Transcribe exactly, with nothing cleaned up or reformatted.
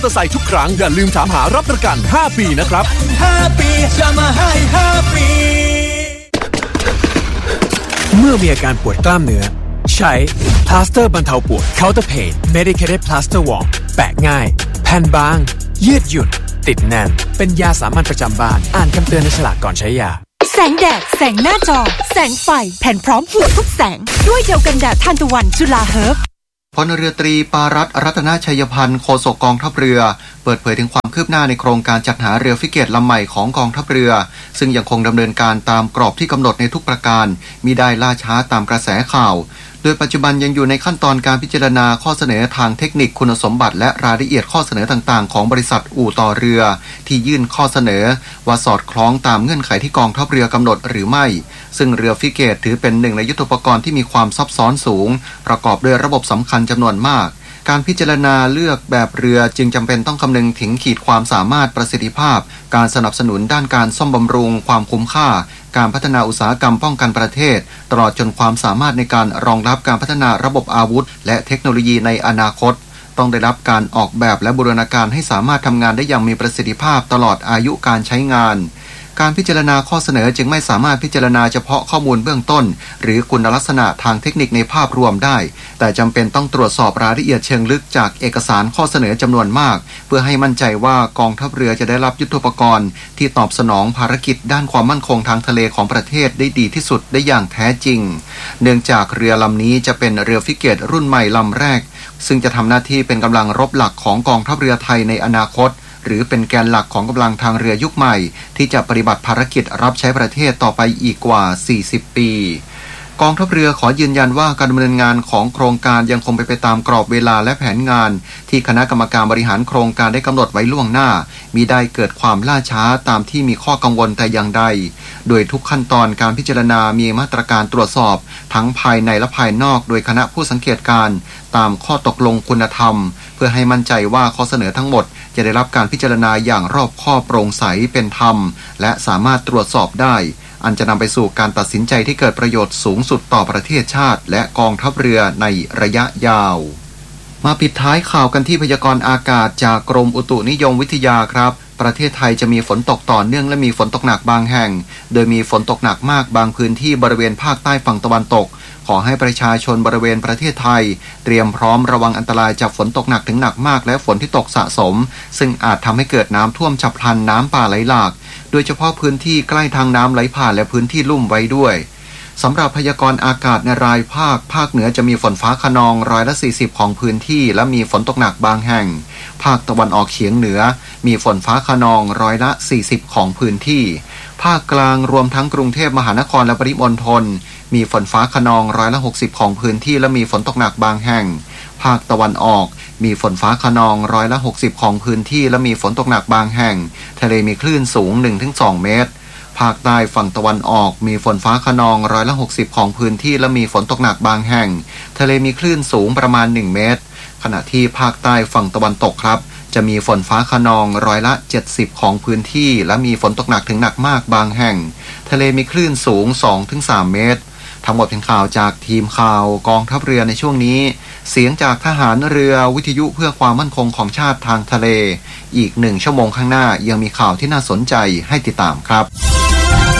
ตอร์ไซค์ทุกครั้งอย่าลืมถามหารับประกันห้าปีนะครับห้าปีจะมาให้ห้าปีเมื่อมีอาการปวดกล้ามเนื้อใช้พลาสเตอร์บรรเทาปวด Counter Pain Medicated Plaster Warm แปะง่ายแผ่นบางยืดหยุ่นติดแน่นเป็นยาสามัญประจำบ้านอ่านคำเตือนในฉลากก่อนใช้ยาแสงแดดแสงหน้าจอแสงไฟแผ่นพร้อมปวดทุกแสงด้วยเดียวกันแดดทานตะวันจุฬาเฮิร์บพลเรือตรีปารัตน์รัตนชัยพันธ์โฆษกกองทัพเรือเปิดเผยถึงความคืบหน้าในโครงการจัดหาเรือฟริเกตลำใหม่ของกองทัพเรือซึ่งยังคงดำเนินการตามกรอบที่กำหนดในทุกประการมิได้ล่าช้าตามกระแสข่าวโดยปัจจุบันยังอยู่ในขั้นตอนการพิจารณาข้อเสนอทางเทคนิคคุณสมบัติและรายละเอียดข้อเสนอต่างๆของบริษัทอู่ต่อเรือที่ยื่นข้อเสนอว่าสอดคล้องตามเงื่อนไขที่กองทัพเรือกำหนดหรือไม่ซึ่งเรือฟริเกตถือเป็นหนึ่งในยุทโธปกรณ์ที่มีความซับซ้อนสูงประกอบด้วยระบบสำคัญจำนวนมากการพิจารณาเลือกแบบเรือจึงจำเป็นต้องคำนึงถึงขีดความสามารถประสิทธิภาพการสนับสนุนด้านการซ่อมบำรุงความคุ้มค่าการพัฒนาอุตสาหกรรมป้องกันประเทศตลอดจนความสามารถในการรองรับการพัฒนาระบบอาวุธและเทคโนโลยีในอนาคตต้องได้รับการออกแบบและบูรณาการให้สามารถทำงานได้อย่างมีประสิทธิภาพตลอดอายุการใช้งานการพิจารณาข้อเสนอจึงไม่สามารถพิจารณาเฉพาะข้อมูลเบื้องต้นหรือคุณลักษณะทางเทคนิคในภาพรวมได้แต่จำเป็นต้องตรวจสอบรายละเอียดเชิงลึกจากเอกสารข้อเสนอจำนวนมากเพื่อให้มั่นใจว่ากองทัพเรือจะได้รับยุทโธปกรณ์ที่ตอบสนองภารกิจด้านความมั่นคงทางทะเลของประเทศได้ดีที่สุดได้อย่างแท้จริงเนื่องจากเรือลำนี้จะเป็นเรือฟริเกตรุ่นใหม่ลำแรกซึ่งจะทำหน้าที่เป็นกำลังรบหลักของกองทัพเรือไทยในอนาคตหรือเป็นแกนหลักของกำลังทางเรือยุคใหม่ที่จะปฏิบัติภารกิจรับใช้ประเทศต่อไปอีกกว่าสี่สิบปีกองทัพเรือขอยืนยันว่าการดำเนินงานของโครงการยังคงไปไปตามกรอบเวลาและแผนงานที่คณะกรรมการบริหารโครงการได้กำหนดไว้ล่วงหน้ามิได้เกิดความล่าช้าตามที่มีข้อกังวลแต่อย่างใดโดยทุกขั้นตอนการพิจารณามีมาตรการตรวจสอบทั้งภายในและภายนอกโดยคณะผู้สังเกตการตามข้อตกลงคุณธรรมเพื่อให้มั่นใจว่าข้อเสนอทั้งหมดจะได้รับการพิจารณาอย่างรอบคอบโปร่งใสเป็นธรรมและสามารถตรวจสอบได้อันจะนำไปสู่การตัดสินใจที่เกิดประโยชน์สูงสุดต่อประเทศชาติและกองทัพเรือในระยะยาวมาปิดท้ายข่าวกันที่พยากรณ์อากาศจากกรมอุตุนิยมวิทยาครับประเทศไทยจะมีฝนตกต่อเนื่องและมีฝนตกหนักบางแห่งโดยมีฝนตกหนักมากบางพื้นที่บริเวณภาคใต้ฝั่งตะวันตกขอให้ประชาชนบริเวณประเทศไทยเตรียมพร้อมระวังอันตรายจากฝนตกหนักถึงหนักมากและฝนที่ตกสะสมซึ่งอาจทำให้เกิดน้ำท่วมฉับพลันน้ำป่าไหลหลากโดยเฉพาะพื้นที่ใกล้ทางน้ำไหลผ่านและพื้นที่ลุ่มไว้ด้วยสำหรับพยากรณ์อากาศในรายภาคภาคเหนือจะมีฝนฟ้าคะนองร้อยละสี่สิบของพื้นที่และมีฝนตกหนักบางแห่งภาคตะวันออกเฉียงเหนือมีฝนฟ้าคะนองร้อยละสี่สิบของพื้นที่ภาคกลางรวมทั้งกรุงเทพมหานครและปริมณฑลมีฝนฟ้าคะนองร้อยละหกสิบของพื้นที่และมีฝนตกหนักบางแห่งภาคตะวันออกมีฝนฟ้าคะนองร้อยละหกสิบของพื้นที่และมีฝนตกหนักบางแห่งทะเลมีคลื่นสูง หนึ่งถึงสอง เมตรภาคใต้ฝั่งตะวันออกมีฝนฟ้าคะนองร้อยละหกสิบของพื้นที่และมีฝนตกหนักบางแห่งทะเลมีคลื่นสูงประมาณหนึ่งเมตรขณะที่ภาคใต้ฝั่งตะวันตกครับจะมีฝนฟ้าคะนองร้อยละเจ็ดสิบของพื้นที่และมีฝนตกหนักถึงหนักมากบางแห่งทะเลมีคลื่นสูง สองถึงสาม เมตรทั้งหมดเป็นข่าวจากทีมข่าวกองทัพเรือในช่วงนี้เสียงจากทหารเรือวิทยุเพื่อความมั่นคงของชาติทางทะเลอีกหนึ่งชั่วโมงข้างหน้ายังมีข่าวที่น่าสนใจให้ติดตามครับ